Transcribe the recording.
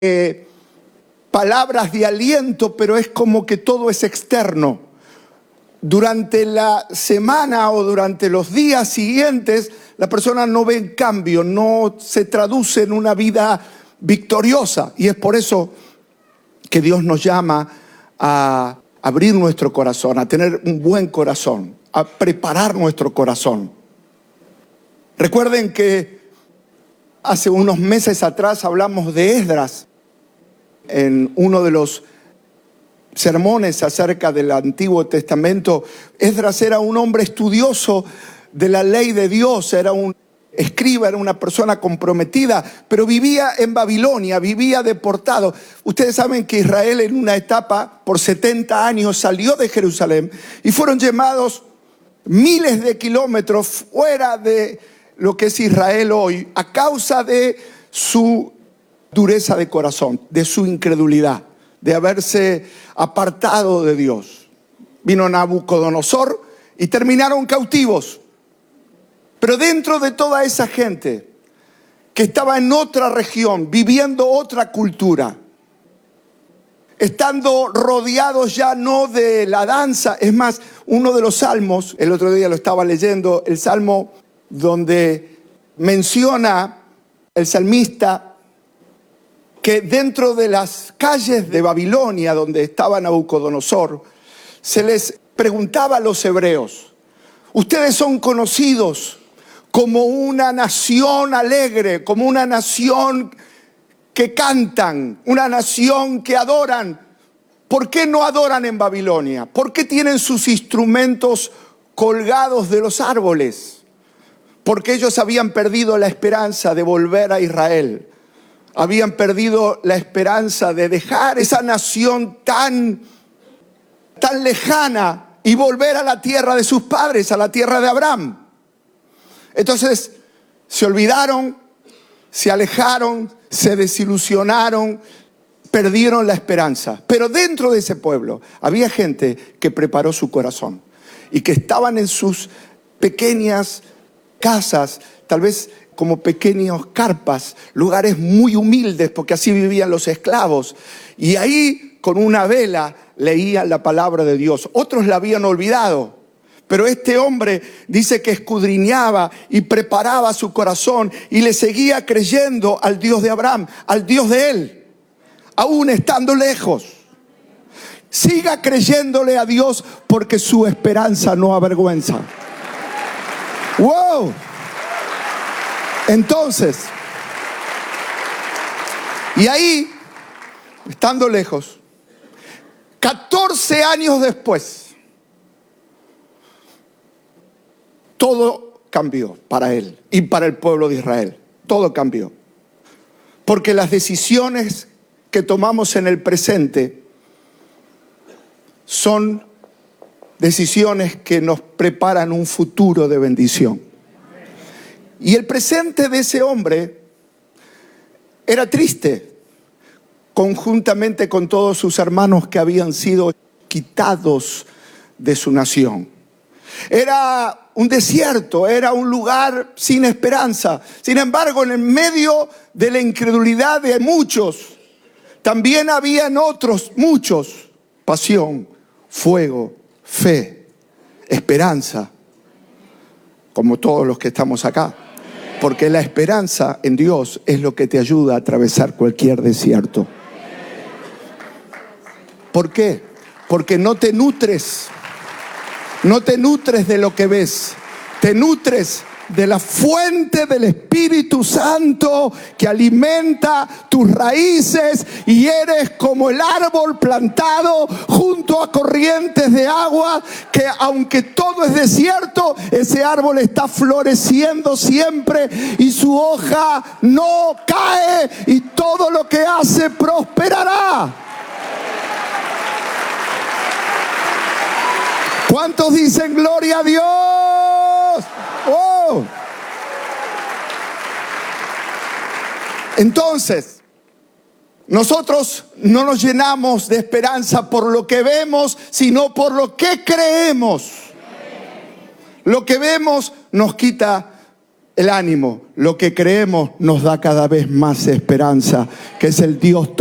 palabras de aliento, pero es como que todo es externo. Durante la semana o durante los días siguientes, la persona no ve cambio, no se traduce en una vida victoriosa. Y es por eso que Dios nos llama a abrir nuestro corazón, a tener un buen corazón, a preparar nuestro corazón. Recuerden que hace unos meses atrás hablamos de Esdras en uno de los sermones acerca del Antiguo Testamento. Esdras era un hombre estudioso de la ley de Dios, era un escriba, era una persona comprometida, pero vivía en Babilonia, vivía deportado. Ustedes saben que Israel en una etapa, por 70 años, salió de Jerusalén y fueron llevados miles de kilómetros fuera de lo que es Israel hoy, a causa de su dureza de corazón, de su incredulidad, de haberse apartado de Dios. Vino Nabucodonosor y terminaron cautivos. Pero dentro de toda esa gente que estaba en otra región, viviendo otra cultura, estando rodeados ya no de la danza, es más, uno de los salmos, el otro día lo estaba leyendo, el salmo donde menciona el salmista que dentro de las calles de Babilonia, donde estaba Nabucodonosor, se les preguntaba a los hebreos: ustedes son conocidos como una nación alegre, como una nación que cantan, una nación que adoran. ¿Por qué no adoran en Babilonia? ¿Por qué tienen sus instrumentos colgados de los árboles? Porque ellos habían perdido la esperanza de volver a Israel. Habían perdido la esperanza de dejar esa nación tan lejana y volver a la tierra de sus padres, a la tierra de Abraham. Entonces se olvidaron, se alejaron, se desilusionaron, perdieron la esperanza. Pero dentro de ese pueblo había gente que preparó su corazón y que estaban en sus pequeñas casas, tal vez como pequeños carpas, lugares muy humildes, porque así vivían los esclavos. Y ahí, con una vela, leían la palabra de Dios. Otros la habían olvidado. Pero este hombre dice que escudriñaba y preparaba su corazón y le seguía creyendo al Dios de Abraham, al Dios de él, aún estando lejos. Siga creyéndole a Dios, porque su esperanza no avergüenza. ¡Wow! Entonces, y ahí, estando lejos, 14 años después, todo cambió para él y para el pueblo de Israel. Todo cambió. Porque las decisiones que tomamos en el presente son decisiones que nos preparan un futuro de bendición. Y el presente de ese hombre era triste, conjuntamente con todos sus hermanos que habían sido quitados de su nación. Era un desierto, era un lugar sin esperanza. Sin embargo, en el medio de la incredulidad de muchos, también habían otros muchos: pasión, fuego, fe, esperanza, como todos los que estamos acá. Porque la esperanza en Dios es lo que te ayuda a atravesar cualquier desierto. ¿Por qué? Porque no te nutres de lo que ves, te nutres de la fuente del Espíritu Santo que alimenta tus raíces, y eres como el árbol plantado junto a corrientes de agua, que aunque todo es desierto, ese árbol está floreciendo siempre y su hoja no cae, y todo lo que hace prosperará. ¿Cuántos dicen gloria a Dios? ¡Oh! Entonces, nosotros no nos llenamos de esperanza por lo que vemos, sino por lo que creemos. Lo que vemos nos quita el ánimo, lo que creemos nos da cada vez más esperanza, que es el Dios